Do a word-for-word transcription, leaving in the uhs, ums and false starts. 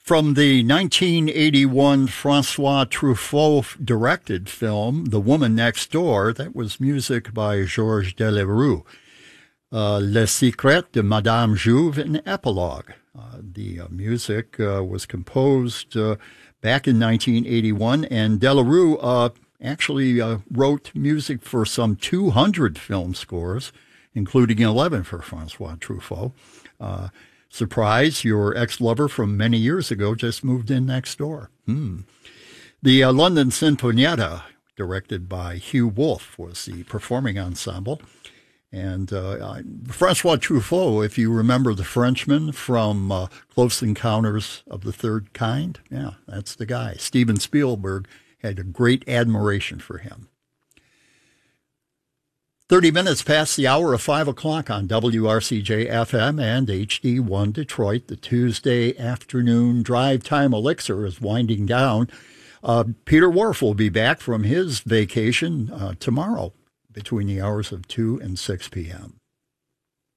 From the nineteen eighty-one Francois Truffaut directed film, The Woman Next Door, that was music by Georges Delerue. Uh, Le Secret de Madame Juve, an epilogue. Uh, the uh, music uh, was composed uh, back in nineteen eighty-one, and Delerue uh, actually uh, wrote music for some two hundred film scores, including eleven for Francois Truffaut. Uh, Surprise, your ex-lover from many years ago just moved in next door. Hmm. The uh, London Sinfonietta, directed by Hugh Wolf, was the performing ensemble. And uh, Francois Truffaut, if you remember the Frenchman from uh, Close Encounters of the Third Kind, yeah, that's the guy. Steven Spielberg had a great admiration for him. thirty minutes past the hour of five o'clock on W R C J F M and H D one Detroit. The Tuesday afternoon drive time elixir is winding down. Uh, Peter Whorf will be back from his vacation uh, tomorrow between the hours of two and six p.m.